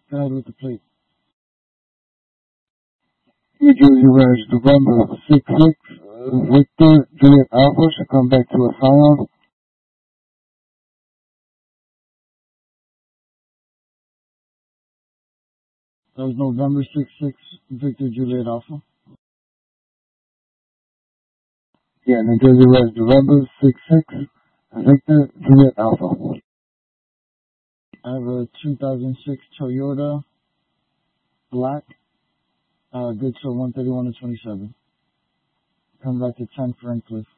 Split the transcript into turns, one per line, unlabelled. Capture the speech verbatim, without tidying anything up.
Go ahead with the plate.
New Jersey Ranch, November six six, Victor, Juliet Alpha should come back to a Scion.
That was November six six, Victor, Juliet Alpha.
Yeah, New Jersey Ranch, November six six, Victor, Juliet Alpha.
I have a two thousand six Toyota Black, uh, good till one thirty-one to twenty-seven. Come back to ten Ferncliff.